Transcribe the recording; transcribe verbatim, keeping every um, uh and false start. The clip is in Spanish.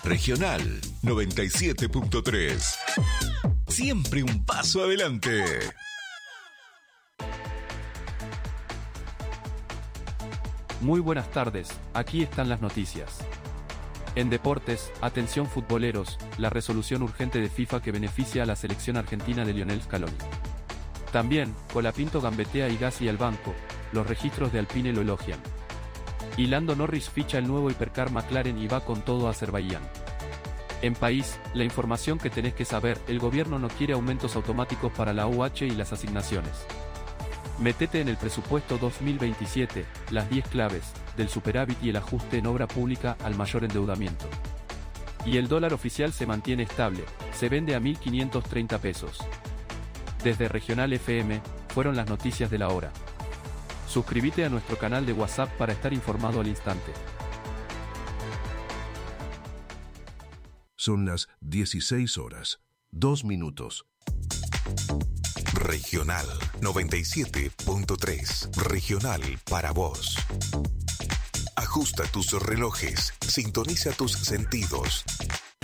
Regional noventa y siete punto tres. Siempre un paso adelante. Muy buenas tardes, aquí están las noticias. En deportes, atención futboleros, la resolución urgente de FIFA que beneficia a la selección argentina de Lionel Scaloni. También, Colapinto gambetea y Gasly al banco, los registros de Alpine lo elogian. Y Lando Norris ficha el nuevo hipercar McLaren y va con todo a Azerbaiyán. En país, la información que tenés que saber, el gobierno no quiere aumentos automáticos para la U H y las asignaciones. Metete en el presupuesto dos mil veintisiete, las diez claves, del superávit y el ajuste en obra pública al mayor endeudamiento. Y el dólar oficial se mantiene estable, se vende a mil quinientos treinta pesos. Desde Regional F M, fueron las noticias de la hora. Suscríbete a nuestro canal de WhatsApp para estar informado al instante. Son las dieciséis horas, dos minutos. Regional noventa y siete punto tres. Regional para vos. Ajusta tus relojes, sintoniza tus sentidos.